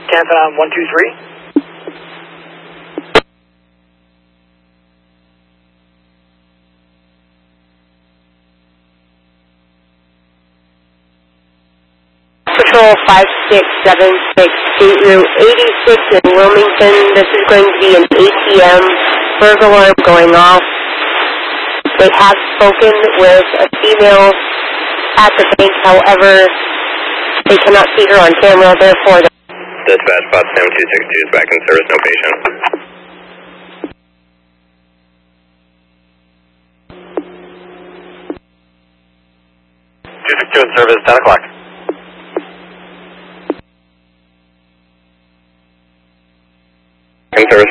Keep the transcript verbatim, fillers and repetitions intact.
Tampa one two three. Patrol five six seven six, State Route eighty-six in Wilmington. This is going to be an A T M burglar alarm going off. They have spoken with a female at the bank, however, they cannot see her on camera, therefore... Dispatch, bot seven two six two is back in service, no patient. two six two in service, ten o'clock. In service,